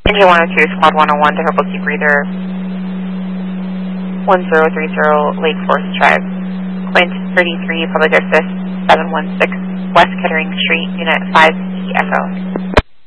NJ 102, Squad 101 to Herbook Deep Breather 1030 Lake Forest Drive. Quint 33, Public Access 716, West Kettering Street, Unit 5 Echo.